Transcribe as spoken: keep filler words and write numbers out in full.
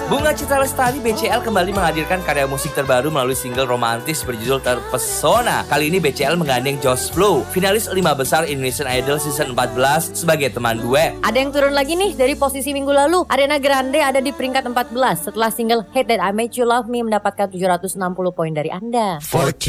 Bunga Citra Lestari B C L kembali menghadirkan karya musik terbaru melalui single romantis berjudul Terpesona. Kali ini B C L menggandeng Josh Flow, finalis lima besar Indonesian Idol season empat belas sebagai teman duet. Ada yang turun lagi nih dari posisi minggu lalu. Ariana Grande ada di peringkat empat belas setelah single Hate That I Made You Love Me mendapatkan tujuh ratus enam puluh poin dari Anda.